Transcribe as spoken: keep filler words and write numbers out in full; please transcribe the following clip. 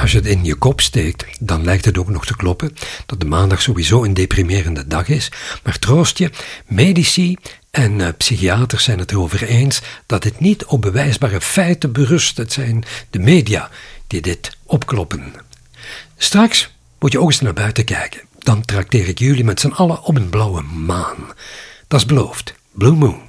als je het in je kop steekt, dan lijkt het ook nog te kloppen dat de maandag sowieso een deprimerende dag is. Maar troost je, medici en uh, psychiaters zijn het erover eens dat dit niet op bewijsbare feiten berust. Het zijn de media die dit opkloppen. Straks moet je ook eens naar buiten kijken. Dan trakteer ik jullie met z'n allen op een blauwe maan. Dat is beloofd. Blue Moon.